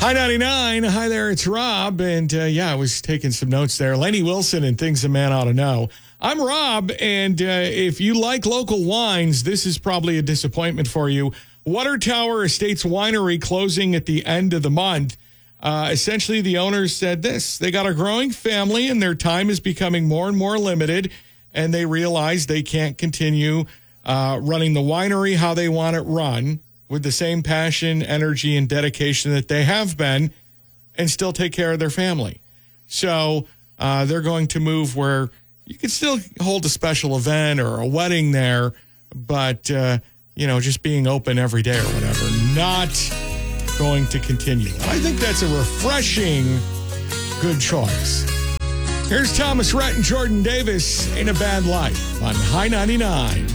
Hi 99. Hi there, it's Rob. And I was taking some notes there. Lenny Wilson and Things a Man Ought to Know. I'm Rob, and if you like local wines, this is probably a disappointment for you. Water Tower Estates Winery closing at the end of the month. Essentially, the owners said this. They got a growing family, and their time is becoming more and more limited, and they realize they can't continue running the winery how they want it run, with the same passion, energy, and dedication that they have been, and still take care of their family. So they're going to move where you can still hold a special event or a wedding there, but, just being open every day or whatever, not going to continue. I think that's a refreshing, good choice. Here's Thomas Rhett and Jordan Davis, Ain't a Bad Life on High 99.